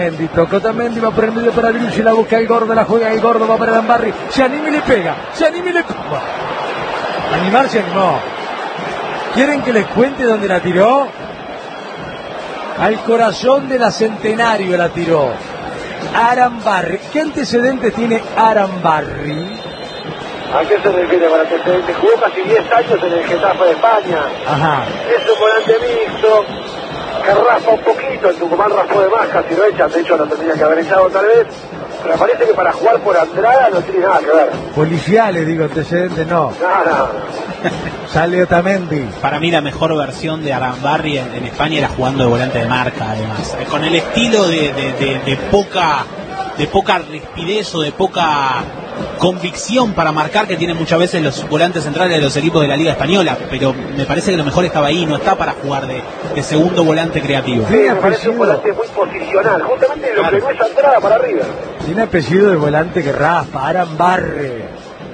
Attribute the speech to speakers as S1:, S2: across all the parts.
S1: Tocó Otamendi, va por el medio para Driussi, la busca el gordo, la juega el gordo, va para Arambarri, se anima y le pega, se anima y le pega. Animar se animó. ¿Quieren que les cuente dónde la tiró? Al corazón de la Centenario la tiró. Arambarri. ¿Qué antecedentes tiene Arambarri?
S2: ¿A qué se refiere con antecedentes? Jugó casi 10 años en el Getafe de España.
S1: Ajá.
S2: Es un volante mixto, que raspa un poquito, el Tucumán raspó de más, casi lo echan, de hecho lo tendría que haber echado tal vez, pero me parece que para jugar por Andrada no tiene nada que ver.
S1: Policiales, digo, antecedentes no.
S2: Nada.
S1: Sale Otamendi.
S3: Para mí la mejor versión de Arambarri en España era jugando de volante de marca, además. Con el estilo de poca rispidez o de poca convicción para marcar que tienen muchas veces los volantes centrales de los equipos de la Liga Española, pero me parece que lo mejor estaba ahí, no está para jugar de segundo volante creativo.
S2: Sí, me parece un volante muy posicional, justamente lo que no es Andrada para arriba.
S1: Tiene apellido de volante que raspa, Arambarri.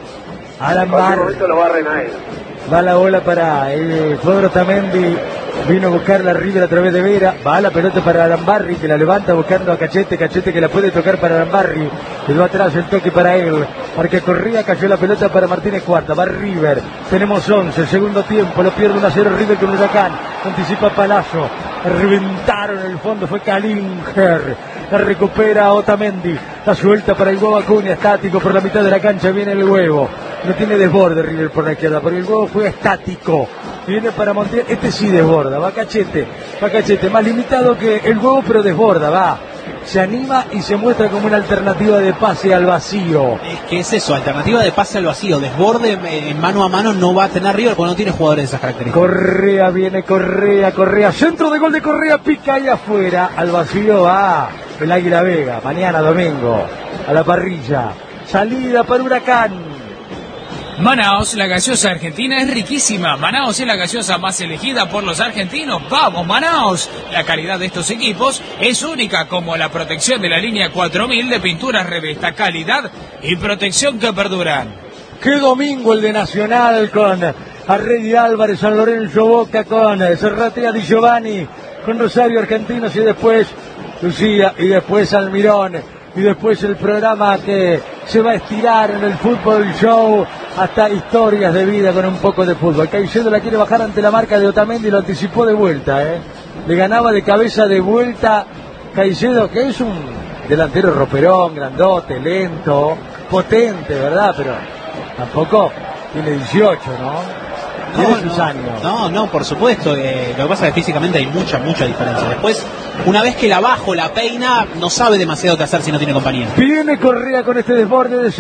S2: En momento lo barren a él.
S1: Va la bola para el cuadro Otamendi. Vino a buscarla River a través de Vera. Va la pelota para Arambarri, que la levanta buscando a Cachete. Cachete que la puede tocar para Arambarri. Quedó atrás el toque para él. Porque corría, cayó la pelota para Martínez Cuarta. Va River. Tenemos 11. Segundo tiempo. Lo pierde 1-0 River con Huracán. Anticipa Palazzo. Reventaron el fondo. Fue Kalinger. La recupera Otamendi. La suelta para el huevo Acuña. Estático por la mitad de la cancha. Viene el huevo. No tiene desborde River por la izquierda. Porque el huevo fue estático. Viene para Montiel. Este sí desborda. Va Cachete. Más limitado que el huevo, pero desborda. Va. Se anima y se muestra como una alternativa de pase al vacío.
S3: Es que es eso, alternativa de pase al vacío. Desborde en mano a mano no va a tener River porque no tiene jugadores de esas características.
S1: Correa, viene Correa. Centro de gol de Correa, pica ahí afuera. Al vacío va el Águila Vega. Mañana domingo a la parrilla. Salida para Huracán.
S4: Manaos, la gaseosa argentina es riquísima. Manaos es la gaseosa más elegida por los argentinos. ¡Vamos, Manaos! La calidad de estos equipos es única, como la protección de la línea 4000 de pinturas Revesta. Calidad y protección que perduran.
S1: ¡Qué domingo el de Nacional con Arregui Álvarez, San Lorenzo Boca, con Serratea Di Giovanni, con Rosario Argentinos y después Lucía y después Almirón. Y después el programa que se va a estirar en el Fútbol Show hasta historias de vida con un poco de fútbol. Caicedo la quiere bajar ante la marca de Otamendi y lo anticipó de vuelta. Le ganaba de cabeza de vuelta Caicedo, que es un delantero roperón, grandote, lento, potente, ¿verdad? Pero tampoco tiene 18, ¿no? Tiene sus años.
S3: No, por supuesto. Lo que pasa es que físicamente hay mucha diferencia. Después, una vez que la bajo, la peina, no sabe demasiado qué hacer si no tiene compañía.
S1: Viene Correa con este desborde de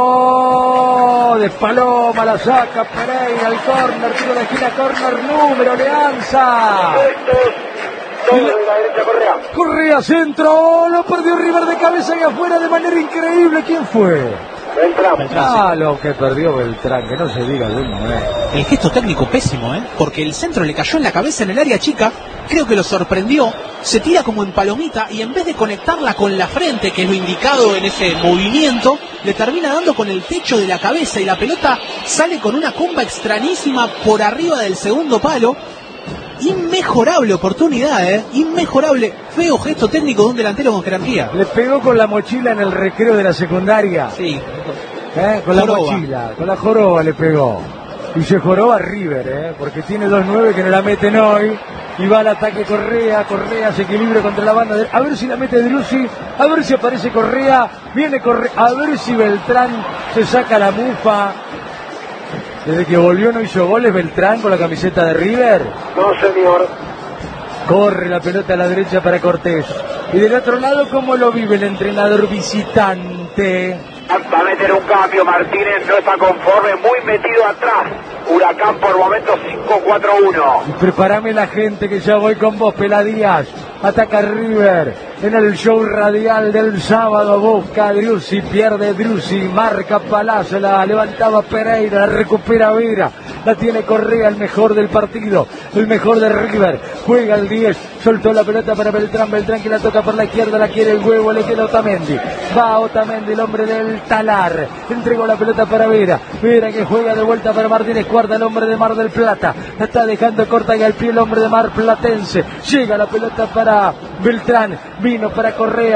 S1: centro. De Paloma, la saca Pereira, al córner, tiro de esquina, córner, número, Leanza. Correa, centro, lo perdió River de cabeza y afuera de manera increíble. ¿Quién fue?
S2: Beltrán.
S1: Lo que perdió Beltrán, que no se diga de una vez.
S3: El gesto técnico pésimo, porque el centro le cayó en la cabeza en el área chica, creo que lo sorprendió, se tira como en palomita y en vez de conectarla con la frente, que es lo indicado en ese movimiento, le termina dando con el techo de la cabeza y la pelota sale con una comba extrañísima por arriba del segundo palo. Inmejorable oportunidad, inmejorable. Feo gesto técnico de un delantero con jerarquía.
S1: Le pegó con la mochila en el recreo de la secundaria.
S3: Sí.
S1: Con la mochila, con la joroba le pegó. Y se joroba River, porque tiene 2-9 que no la meten hoy. Y va al ataque Correa se equilibra contra la banda. A ver si la mete Driussi, a ver si aparece Correa. Viene Correa, a ver si Beltrán se saca la mufa. Desde que volvió no hizo goles Beltrán con la camiseta de River.
S2: No, señor.
S1: Corre la pelota a la derecha para Cortés. Y del otro lado, ¿cómo lo vive el entrenador visitante?
S2: Va a meter un cambio, Martínez no está conforme, muy metido atrás. Huracán por momentos 5-4-1.
S1: Y prepárame la gente que ya voy con vos, Peladías. Ataca River en el show radial del sábado. Busca a Driussi, pierde Driussi, marca Palazzo, la levantaba Pereira, la recupera Vera. La tiene Correa, el mejor del partido, el mejor de River. Juega el 10, soltó la pelota para Beltrán que la toca por la izquierda, la quiere el huevo, le queda Otamendi. Va Otamendi, el hombre del Talar. Entregó la pelota para Vera que juega de vuelta para Martínez Cuarta, el hombre de Mar del Plata. La está dejando corta y al pie el hombre de Mar Platense. Llega la pelota para Beltrán, vino para Correa.